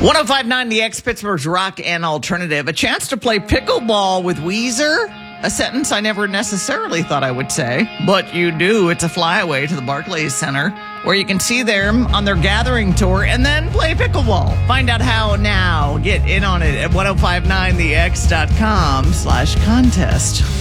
1059 The X, Pittsburgh's rock and alternative. A chance to play pickleball with Weezer. A sentence I never necessarily thought I would say, but you do. It's a flyaway to the Barclays Center, where you can see them on their gathering tour and then play pickleball. Find out how now. Get in on it at 1059thex.com/contest.